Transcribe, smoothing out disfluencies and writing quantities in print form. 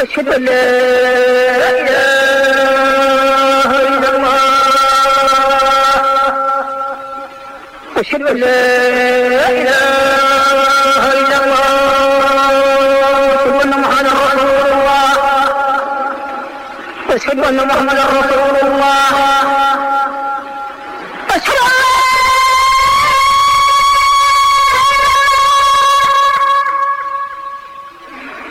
أشهد أن لا إله إلا الله أشهد أن لا إله إلا الله أشهد أن محمدا رسول الله